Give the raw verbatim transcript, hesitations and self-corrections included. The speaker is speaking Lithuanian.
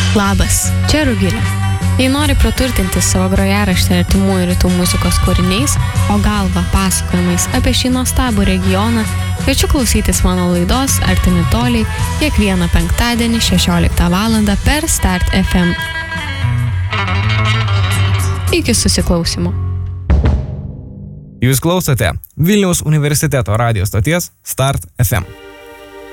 Labas, čia Rugilė. Jei nori praturtinti savo grojaraštį artimųjų rytų muzikos kūriniais, o galva pasakojimais apie šį nuostabų regioną, kviečiu klausytis mano laidos Artimi toliai kiekvieną penktadienį šešioliktą valandą per Start F M. Iki susiklausimo. Jūs klausote Vilniaus universiteto radijo stoties Start F M.